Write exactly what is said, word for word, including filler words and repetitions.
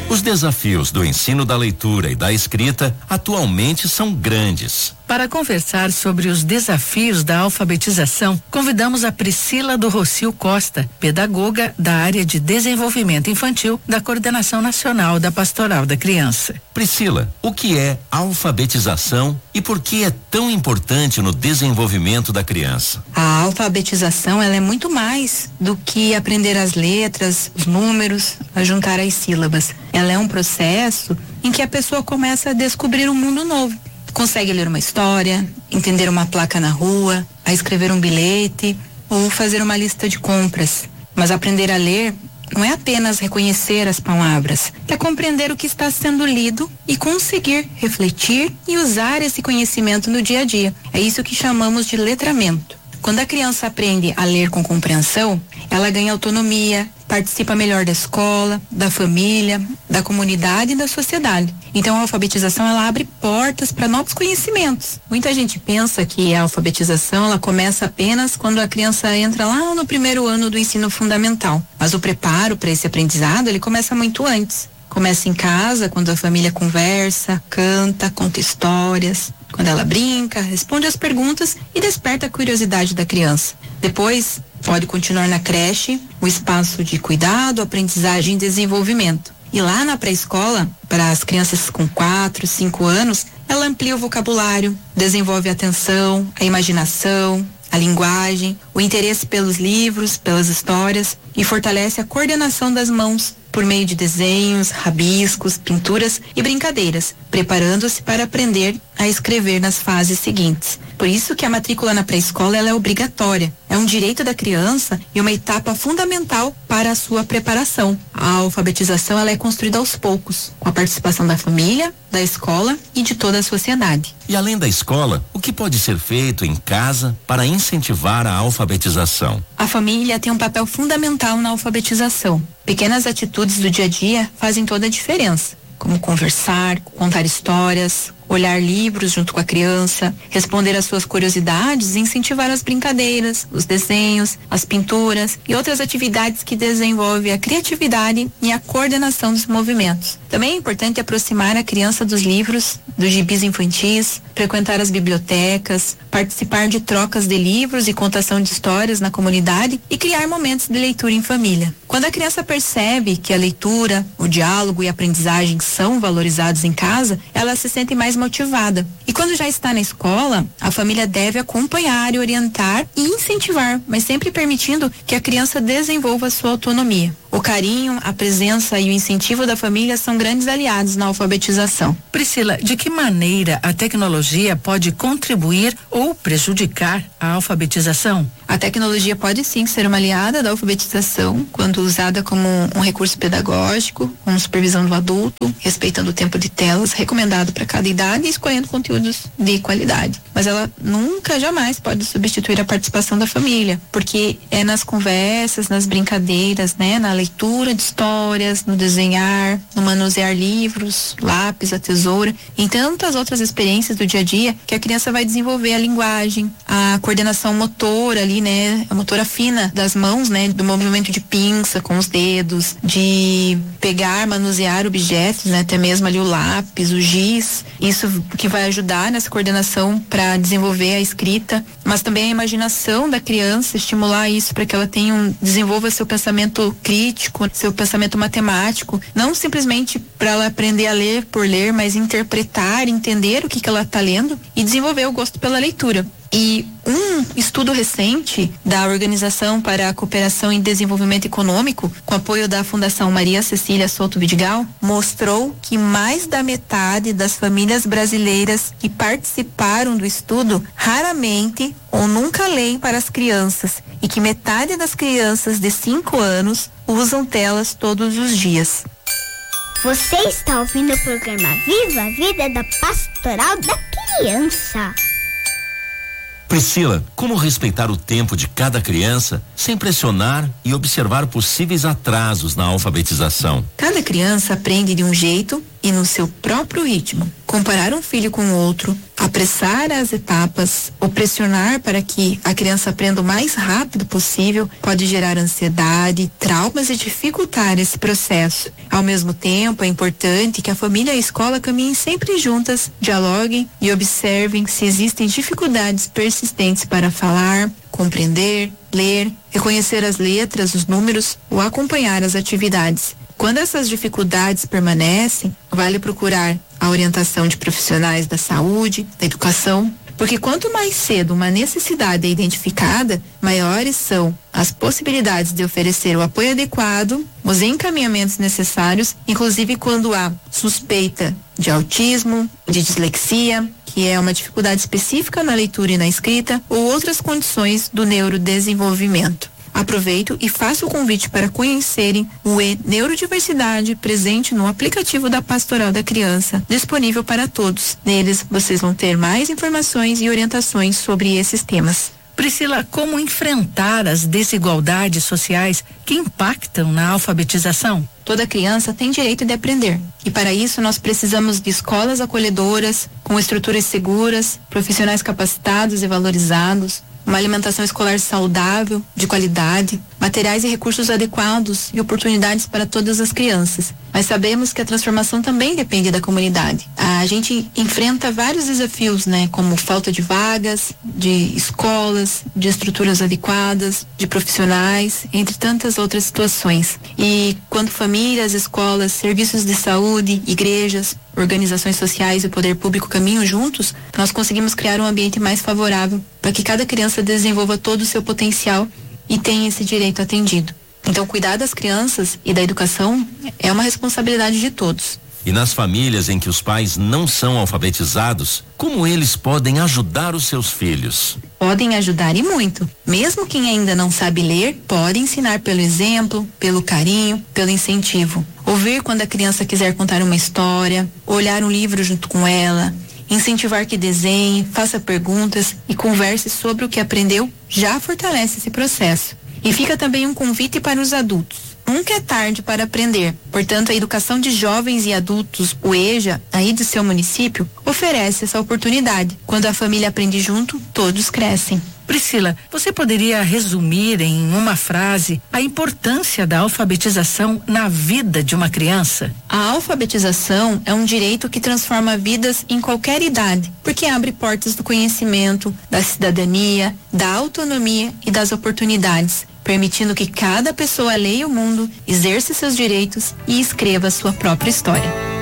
Os desafios do ensino da leitura e da escrita atualmente são grandes. Para conversar sobre os desafios da alfabetização, convidamos a Priscila do Rocio Costa, pedagoga da área de desenvolvimento infantil da Coordenação Nacional da Pastoral da Criança. Priscila, o que é alfabetização e por que é tão importante no desenvolvimento da criança? A alfabetização, ela é muito mais do que aprender as letras, os números, a juntar as sílabas. Ela é um processo em que a pessoa começa a descobrir um mundo novo. Consegue ler uma história, entender uma placa na rua, a escrever um bilhete ou fazer uma lista de compras. Mas aprender a ler não é apenas reconhecer as palavras, é compreender o que está sendo lido e conseguir refletir e usar esse conhecimento no dia a dia. É isso que chamamos de letramento. Quando a criança aprende a ler com compreensão, ela ganha autonomia, participa melhor da escola, da família, da comunidade e da sociedade. Então a alfabetização, ela abre portas para novos conhecimentos. Muita gente pensa que a alfabetização, ela começa apenas quando a criança entra lá no primeiro ano do ensino fundamental. Mas o preparo para esse aprendizado, ele começa muito antes. Começa em casa, quando a família conversa, canta, conta histórias, quando ela brinca, responde as perguntas e desperta a curiosidade da criança. Depois, pode continuar na creche, o espaço de cuidado, aprendizagem e desenvolvimento. E lá na pré-escola, para as crianças com quatro, cinco anos, ela amplia o vocabulário, desenvolve a atenção, a imaginação, a linguagem, o interesse pelos livros, pelas histórias e fortalece a coordenação das mãos por meio de desenhos, rabiscos, pinturas e brincadeiras, preparando-se para aprender a escrever nas fases seguintes. Por isso que a matrícula na pré-escola, ela é obrigatória. É um direito da criança e uma etapa fundamental para a sua preparação. A alfabetização, ela é construída aos poucos, com a participação da família, da escola e de toda a sociedade. E além da escola, o que pode ser feito em casa para incentivar a alfabetização? A família tem um papel fundamental na alfabetização. Pequenas atitudes do dia a dia fazem toda a diferença, como conversar, contar histórias, olhar livros junto com a criança, responder às suas curiosidades e incentivar as brincadeiras, os desenhos, as pinturas e outras atividades que desenvolvem a criatividade e a coordenação dos movimentos. Também é importante aproximar a criança dos livros, dos gibis infantis, frequentar as bibliotecas, participar de trocas de livros e contação de histórias na comunidade e criar momentos de leitura em família. Quando a criança percebe que a leitura, o diálogo e a aprendizagem são valorizados em casa, ela se sente mais motivada. E quando já está na escola, a família deve acompanhar e orientar e incentivar, mas sempre permitindo que a criança desenvolva a sua autonomia. O carinho, a presença e o incentivo da família são grandes aliados na alfabetização. Priscila, de que maneira a tecnologia pode contribuir ou prejudicar a alfabetização? A tecnologia pode sim ser uma aliada da alfabetização quando usada como um recurso pedagógico, com supervisão do adulto, respeitando o tempo de telas recomendado para cada idade e escolhendo conteúdos de qualidade. Mas ela nunca, jamais pode substituir a participação da família, porque é nas conversas, nas brincadeiras, né, na leitura de histórias, no desenhar, no manusear livros, lápis, a tesoura, em tantas outras experiências do dia a dia que a criança vai desenvolver a linguagem, a coordenação motora ali, né, a motora fina das mãos, né, do movimento de pinça com os dedos, de pegar, manusear objetos, né, até mesmo ali o lápis, o giz, isso que vai ajudar nessa coordenação para desenvolver a escrita, mas também a imaginação da criança, estimular isso para que ela tenha um, desenvolva seu pensamento crítico, seu pensamento matemático, não simplesmente para ela aprender a ler por ler, mas interpretar, entender o que que ela está lendo e desenvolver o gosto pela leitura. E um estudo recente da Organização para a Cooperação e Desenvolvimento Econômico, com apoio da Fundação Maria Cecília Souto Vidigal, mostrou que mais da metade das famílias brasileiras que participaram do estudo raramente ou nunca leem para as crianças e que metade das crianças de cinco anos usam telas todos os dias. Você está ouvindo o programa Viva a Vida da Pastoral da Criança. Priscila, como respeitar o tempo de cada criança sem pressionar e observar possíveis atrasos na alfabetização? Cada criança aprende de um jeito e no seu próprio ritmo. Comparar um filho com o outro, apressar as etapas ou pressionar para que a criança aprenda o mais rápido possível pode gerar ansiedade, traumas e dificultar esse processo. Ao mesmo tempo, é importante que a família e a escola caminhem sempre juntas, dialoguem e observem se existem dificuldades persistentes para falar, compreender, ler, reconhecer as letras, os números ou acompanhar as atividades. Quando essas dificuldades permanecem, vale procurar a orientação de profissionais da saúde, da educação, porque quanto mais cedo uma necessidade é identificada, maiores são as possibilidades de oferecer o apoio adequado, os encaminhamentos necessários, inclusive quando há suspeita de autismo, de dislexia, que é uma dificuldade específica na leitura e na escrita, ou outras condições do neurodesenvolvimento. Aproveito e faço o convite para conhecerem o e-Neurodiversidade presente no aplicativo da Pastoral da Criança, disponível para todos. Neles vocês vão ter mais informações e orientações sobre esses temas. Priscila, como enfrentar as desigualdades sociais que impactam na alfabetização? Toda criança tem direito de aprender e para isso nós precisamos de escolas acolhedoras, com estruturas seguras, profissionais capacitados e valorizados, uma alimentação escolar saudável, de qualidade, materiais e recursos adequados e oportunidades para todas as crianças. Mas sabemos que a transformação também depende da comunidade. A gente enfrenta vários desafios, né? Como falta de vagas, de escolas, de estruturas adequadas, de profissionais, entre tantas outras situações. E quando famílias, escolas, serviços de saúde, igrejas, organizações sociais e o poder público caminham juntos, nós conseguimos criar um ambiente mais favorável para que cada criança desenvolva todo o seu potencial e tenha esse direito atendido. Então, cuidar das crianças e da educação é uma responsabilidade de todos. E nas famílias em que os pais não são alfabetizados, como eles podem ajudar os seus filhos? Podem ajudar e muito. Mesmo quem ainda não sabe ler, pode ensinar pelo exemplo, pelo carinho, pelo incentivo. Ouvir quando a criança quiser contar uma história, olhar um livro junto com ela, incentivar que desenhe, faça perguntas e converse sobre o que aprendeu, já fortalece esse processo. E fica também um convite para os adultos. Nunca é tarde para aprender. Portanto, a educação de jovens e adultos, o EJA, aí do seu município, oferece essa oportunidade. Quando a família aprende junto, todos crescem. Priscila, você poderia resumir em uma frase a importância da alfabetização na vida de uma criança? A alfabetização é um direito que transforma vidas em qualquer idade, porque abre portas do conhecimento, da cidadania, da autonomia e das oportunidades, permitindo que cada pessoa leia o mundo, exerça seus direitos e escreva sua própria história.